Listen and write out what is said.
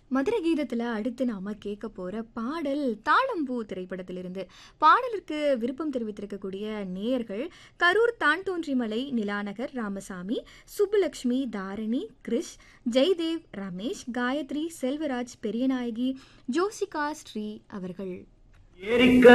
மதுரை கீதத்துல அடுத்து நாம கேட்க போற பாடல் தாளம்பூ திரைப்படத்திலிருந்து. பாடலுக்கு விருப்பம் தெரிவித்திருக்கக்கூடிய நேயர்கள் கரூர் தான்தோன்றிமலை நிலாநகர் ராமசாமி, சுப்புலட்சுமி, தாரணி, கிரிஷ், ஜெய்தேவ், ரமேஷ், காயத்ரி, செல்வராஜ், பெரியநாயகி, ஜோசிகா, ஸ்ரீ அவர்கள். ஏரிக்க